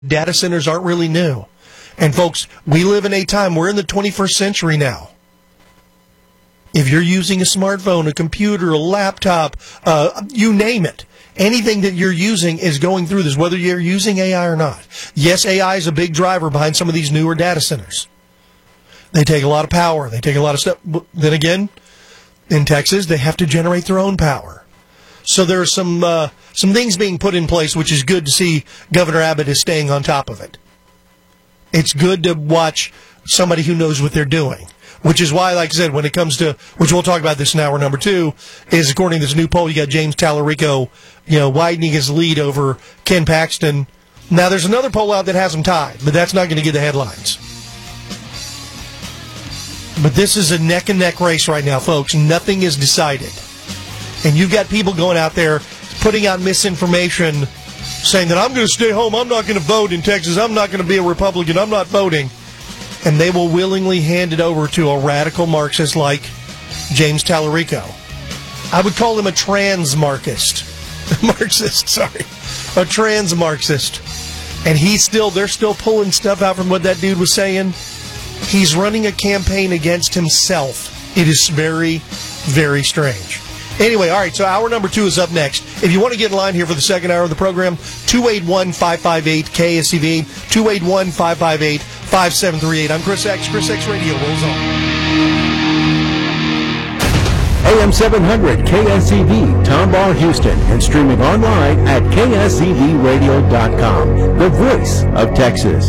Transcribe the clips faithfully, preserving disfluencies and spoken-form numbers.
Data centers aren't really new. And folks, we live in a time, we're in the twenty-first century now. If you're using a smartphone, a computer, a laptop, uh, you name it, anything that you're using is going through this, whether you're using A I or not. Yes, A I is a big driver behind some of these newer data centers. They take a lot of power. They take a lot of stuff. Then again, in Texas, they have to generate their own power. So there are some uh, some things being put in place, which is good to see Governor Abbott is staying on top of it. It's good to watch somebody who knows what they're doing, which is why, like I said, when it comes to, which we'll talk about this in hour number two, is according to this new poll, you got James Tallarico, you know, widening his lead over Ken Paxton. Now, there's another poll out that has them tied, but that's not going to get the headlines. But this is a neck-and-neck race right now, folks. Nothing is decided. And you've got people going out there putting out misinformation, saying that I'm going to stay home, I'm not going to vote in Texas, I'm not going to be a Republican, I'm not voting. And they will willingly hand it over to a radical Marxist like James Tallarico. I would call him a trans-Marxist. Marxist, sorry. A trans-Marxist. And he's still, they're still pulling stuff out from what that dude was saying. He's running a campaign against himself. It is very, very strange. Anyway, all right, so hour number two is up next. If you want to get in line here for the second hour of the program, two eight one, five five eight, K S E V, two eight one, five five eight, five seven three eight. I'm Chris X. Chris X Radio rolls on. A M seven hundred K S E V, Tomball, Houston, and streaming online at K S E V radio dot com, the voice of Texas.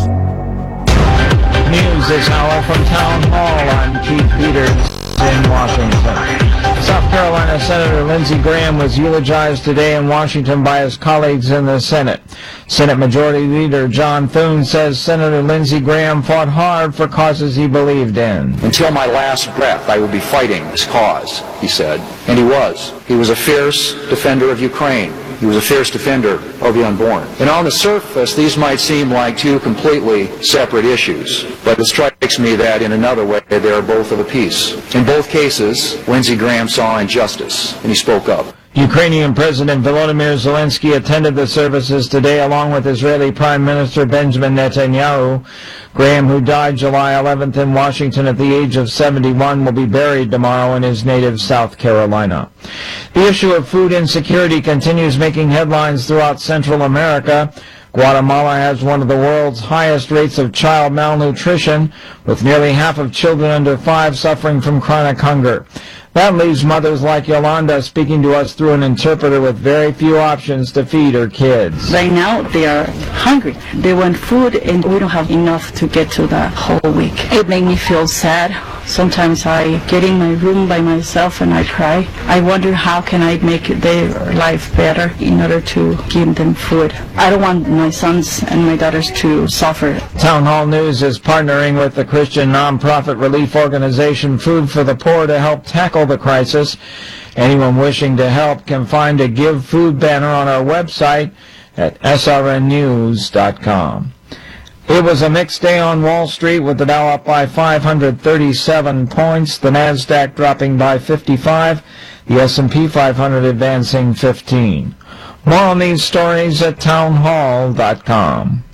News this hour from Town Hall. I'm Keith Peters in Washington. South Carolina Senator Lindsey Graham was eulogized today in Washington by his colleagues in the Senate. Senate Majority Leader John Thune says Senator Lindsey Graham fought hard for causes he believed in. Until my last breath, I will be fighting this cause, he said. And he was. He was a fierce defender of Ukraine. He was a fierce defender of the unborn. And on the surface, these might seem like two completely separate issues. But it strikes me that in another way, they are both of a piece. In both cases, Lindsey Graham saw injustice, and he spoke up. Ukrainian President Volodymyr Zelensky attended the services today along with Israeli Prime Minister Benjamin Netanyahu. Graham, who died July eleventh in Washington at the age of seventy-one, will be buried tomorrow in his native South Carolina. The issue of food insecurity continues making headlines throughout Central America. Guatemala has one of the world's highest rates of child malnutrition, with nearly half of children under five suffering from chronic hunger. That leaves mothers like Yolanda speaking to us through an interpreter with very few options to feed her kids. Right now, they are hungry. They want food, and we don't have enough to get to the whole week. It made me feel sad. Sometimes I get in my room by myself and I cry. I wonder how can I make their life better in order to give them food. I don't want my sons and my daughters to suffer. Town Hall News is partnering with the Christian nonprofit relief organization Food for the Poor to help tackle the crisis. Anyone wishing to help can find a Give Food banner on our website at S R N news dot com. It was a mixed day on Wall Street, with the Dow up by five hundred thirty-seven points, the NASDAQ dropping by fifty-five, the S and P five hundred advancing fifteen. More on these stories at town hall dot com.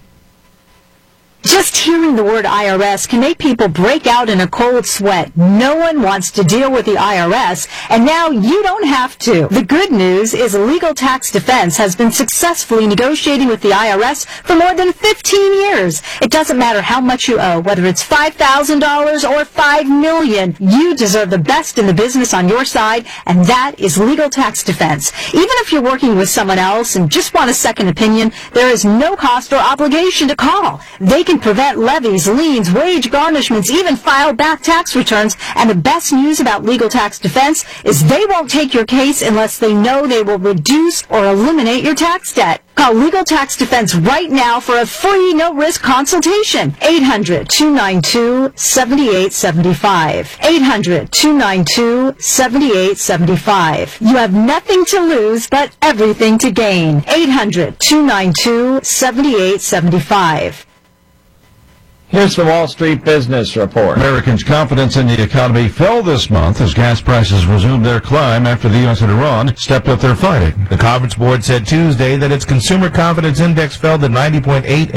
Just hearing the word I R S can make people break out in a cold sweat. No one wants to deal with the I R S, and now you don't have to. The good news is Legal Tax Defense has been successfully negotiating with the I R S for more than fifteen years. It doesn't matter how much you owe, whether it's five thousand dollars or five million dollars. You deserve the best in the business on your side, and that is Legal Tax Defense. Even if you're working with someone else and just want a second opinion, there is no cost or obligation to call. They can prevent levies, liens, wage garnishments, even file back tax returns. And the best news about Legal Tax Defense is they won't take your case unless they know they will reduce or eliminate your tax debt. Call Legal Tax Defense right now for a free, no-risk consultation. eight hundred, two nine two, seven eight seven five. eight hundred, two nine two, seven eight seven five. You have nothing to lose but everything to gain. eight hundred, two nine two, seven eight seven five. Here's the Wall Street Business Report. Americans' confidence in the economy fell this month as gas prices resumed their climb after the U S and Iran stepped up their fighting. The Conference Board said Tuesday that its consumer confidence index fell to ninety point eight